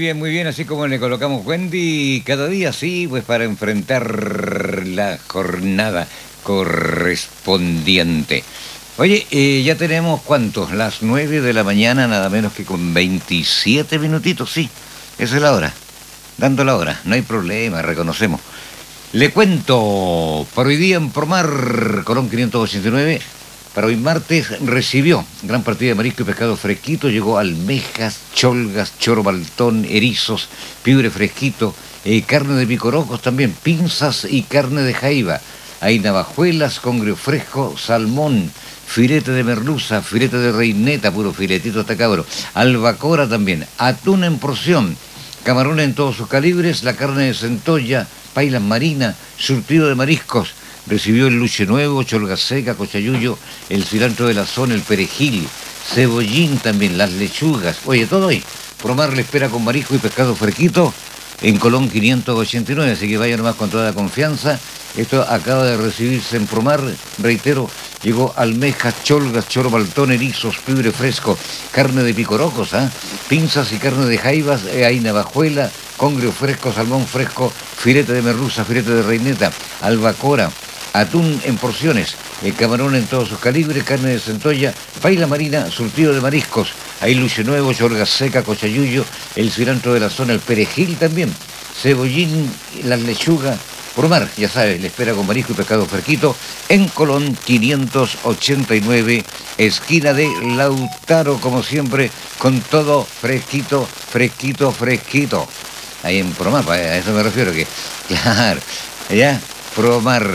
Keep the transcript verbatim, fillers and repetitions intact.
bien, muy bien, así como le colocamos Wendy cada día, sí, pues para enfrentar la jornada correspondiente. Oye, eh, ya tenemos cuántos, las nueve de la mañana, nada menos que con veintisiete minutitos, sí, esa es la hora, dando la hora, no hay problema, reconocemos. Le cuento, para hoy día en Promar, Colón quinientos ochenta y nueve, para hoy martes recibió gran partida de marisco y pescado fresquito, llegó almejas, cholgas, choro baltón, erizos, piure fresquito, eh, carne de picorocos también, pinzas y carne de jaiba. Hay navajuelas, congrio fresco, salmón, filete de merluza, filete de reineta, puro filetito hasta cabro, albacora también, atún en porción, camarón en todos sus calibres, la carne de centolla, pailas marina, surtido de mariscos. Recibió el luche nuevo, cholga seca, cochayuyo, el cilantro de la zona, el perejil, cebollín también, las lechugas. Oye, todo ahí. Promar le espera con marisco y pescado fresquito en Colón quinientos ochenta y nueve, así que vaya nomás con toda la confianza. Esto acaba de recibirse en Promar, reitero, llegó almejas, cholgas, choro baltón, erizos, pibre fresco, carne de picorocos, ¿ah? Pinzas y carne de jaivas, eh, hay navajuela, congrio fresco, salmón fresco, filete de merluza, filete de reineta, albacora, atún en porciones, el camarón en todos sus calibres, carne de centolla, paila marina, surtido de mariscos, hay luche nuevo, cholga seca, cochayuyo, el cilantro de la zona, el perejil también, cebollín, las lechugas. Promar, ya sabes, le espera con marisco y pescado fresquito en Colón quinientos ochenta y nueve, esquina de Lautaro, como siempre, con todo fresquito, fresquito, fresquito. Ahí en Promar, a eso me refiero, que, claro, ya, Promar.